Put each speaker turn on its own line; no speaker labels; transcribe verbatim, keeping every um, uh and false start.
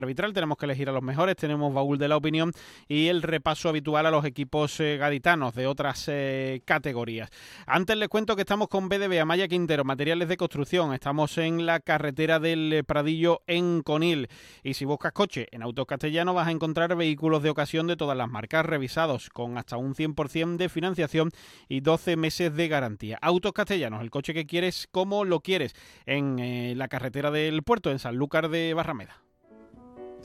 arbitral, tenemos que elegir a los mejores, tenemos baúl de la opinión y el repaso habitual a los equipos eh, gaditanos de otras eh, categorías. Antes les cuento que estamos con B D B Amaya Quintero, materiales de construcción, estamos en la carretera del Pradillo en Conil, y si buscas coche en Autos Castellanos vas a encontrar vehículos de ocasión de todas las marcas revisados con hasta un cien por ciento de financiación y doce meses de garantía. Autos Castellanos, el coche que quieres como lo quieres, en eh, la carretera del puerto, en Sanlúcar de Barrameda.